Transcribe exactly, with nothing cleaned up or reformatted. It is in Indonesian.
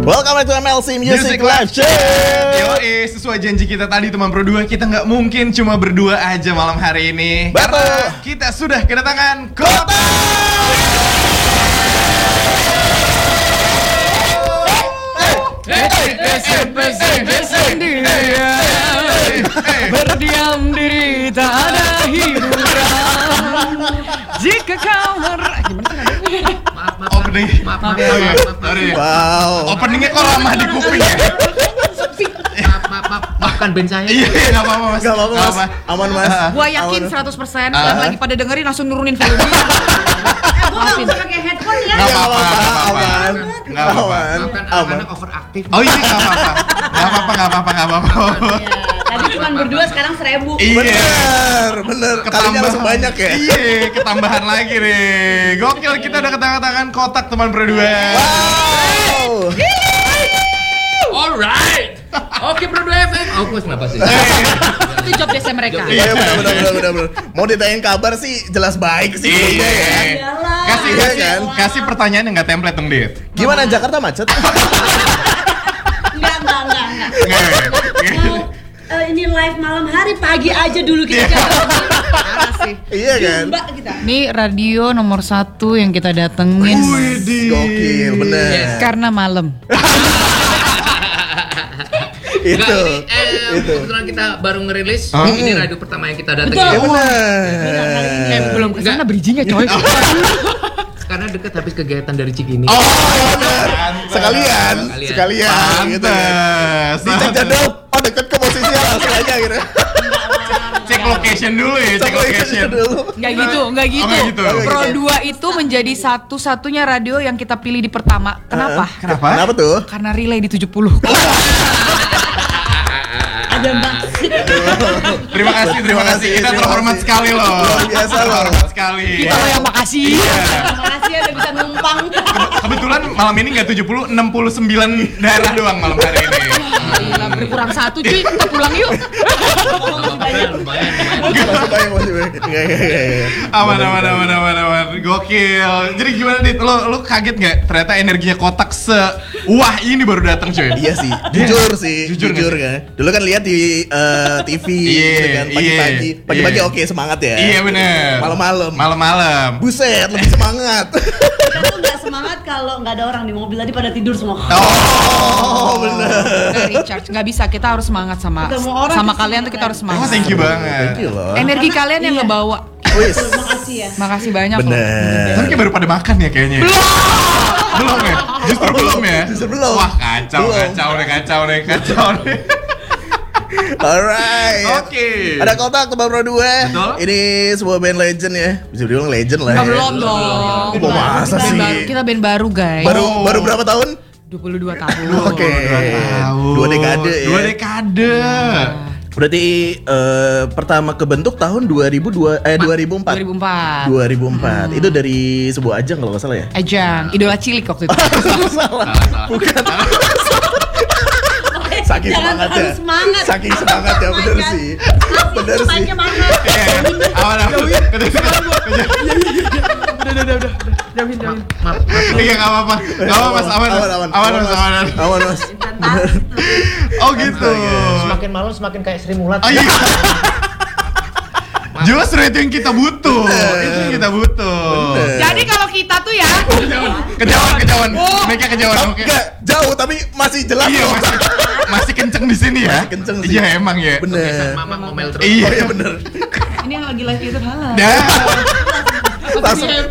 Welcome back to M L C Music, Music Live Show. Yoi, sesuai janji kita tadi teman Pro dua, kita nggak mungkin cuma berdua aja malam hari ini. Betul. Karena kita sudah kedatangan Kota. Berdiam diri tak ada hiburan. Jika kau mer... Gimana sih? Maaf, maaf, Opening. maaf, maaf, Oh, iya. maaf, maaf, maaf, Sorry. Wow. Openingnya kok lama di kuping ya? maaf, maaf, maaf, maafkan band saya. Iya, nggak apa-apa mas. Gak apa-apa mas. Aman mas. Gua yakin Aman. seratus persen Ah. yang lagi pada dengerin langsung nurunin volume. Gue gak usah pakai headphone ya. Nggak apa-apa, nggak apa-apa. Aman. Nggak apa-apa. Aman. Maafkan Aman. anak-anak overaktif. Oh iya, nggak apa-apa. Nggak apa-apa, nggak apa-apa, nggak apa-apa. Iya, tadi cuma berdua sekarang seribu. Iya. Bener, bener. Kalinya langsung banyak ya. Iya, ketambahan lagi nih. Gokil, kita udah ketangan-tangan kotak teman Pro dua. Wow. Alright. Oke, Pro dua F M. Aku kenapa sih? Itu job desa mereka. Iya bener, bener, bener, bener, bener. Mau ditanyain kabar sih jelas baik sih. Iya. ya. Iyalah. Kasih, Iya kasih, kan? kasih pertanyaan yang nggak template dong, Dit. Gimana Jakarta macet? Enggak, enggak, enggak, enggak. Nggak. Mau eh, ini live malam hari, pagi aja dulu kita jalan. Parah sih. Iya kan? Mbak kita. Ini radio nomor satu yang kita datengin Widih. Gokil, bener. Yes. karena malam. Itu. Enggak, ini eh, Itu. kebetulan kita baru ngerilis. Hah? Ini radio pertama yang kita datengin. Iya Betul. bener. Eh, belum kesana Enggak. bridgingnya coy. Karena deket habis kegiatan dari Cikini. Oh, Bener. Sekalian, Sekalian. sekalian gitu kan. pantes. Dicek jadwal, oh deket ke posisinya langsung aja gitu. Cek location dulu ya, cek location. dulu. Nggak gitu, nggak gitu. nggak gitu. Pro dua itu menjadi satu-satunya radio yang kita pilih di pertama. Kenapa? Kenapa? Kenapa tuh? Karena relay di tujuh puluh. Ada Mbak. Terima kasih, terima kasih. Kita terima terhormat kasih. sekali loh. Luar biasa loh. Terhormat sekali. Kita loh yang makasih. Terima kasih udah bisa numpang. Kebetulan malam ini nggak tujuh puluh, enam puluh sembilan daerah doang malam hari ini. Gila, berkurang satu cuy, kita pulang yuk. Lumayan, lumayan, lumayan. Masih banyak, masih banyak. Nggak, nggak, nggak, nggak. Aman, aman, aman, aman, aman. Gokil. Jadi gimana Dit? Lo, lo kaget nggak? Ternyata energinya kotak se wah ini baru datang cuy. Iya sih, jujur sih, Jujur jujur, nggak kan. Dulu kan lihat di eh, T V Iya, gitu kan, pagi-pagi, iya, pagi-pagi iya. oke semangat ya. Iya bener. Malam-malam. Malam-malam. Buset, lebih semangat. Kita tuh nggak semangat kalau nggak ada orang di mobil, tadi pada tidur semua. Oh, bener. Nggak recharge, nggak bisa. Kita harus semangat sama Ketemu orang sama kita kalian tuh semangat kita harus lagi. Oh semangat. thank you banget. Thank you loh. Energi kalian yang Iya. ngebawa. Wis. Terima kasih ya. Makasih banyak loh. Bener. Tapi kayak baru pada makan ya kayaknya. Belum ya? Justru belum ya? Justru belum. Wah kacau, Belum. kacau deh, kacau deh, kacau deh. Alright. Oke. Ada kotak Tebak Pro dua. Betul. Ini sebuah band legend ya. Bisa dibilang legend lah. Nggak, ya. belum dong. Oh, masa Band sih? baru- kita band baru guys. Baru Oh. baru berapa tahun? dua puluh dua tahun. Oke. Tahun. Dua dekade ya. Dua dekade. Berarti eh, pertama kebentuk tahun dua ribu dua eh dua ribu empat. dua ribu empat. dua ribu empat. Itu dari sebuah ajang kalau nggak salah ya. Ajang, idola cilik waktu itu. Salah. Salah, salah. Bukan. Saking Jangan semangatnya. terlalu semangat. Saking semangatnya bener Jangan. sih. Bener sih. Mainnya mahal. Iya, aman, aman. Maaf, maaf. Iya nggak apa-apa, nggak apa-apa mas, aman, Aman, aman. aman, mas, aman. Aman, Mas. Oh gitu. Semakin malam semakin kayak Sri Mulat. Oh iya. Justru itu yang kita butuh, itu yang kita butuh. Bener. Jadi kalau kita tuh ya, Kejauhan, kejauhan, mereka kejauhan. Oke. Enggak, jauh tapi masih jelas Iya kok. masih, masih kenceng di sini ya. Masih kenceng sih. Iya emang ya. Bener. Mama ngomel terus. Iya. Oh iya bener. ini yang lagi live YouTube halal. Dah. Langsung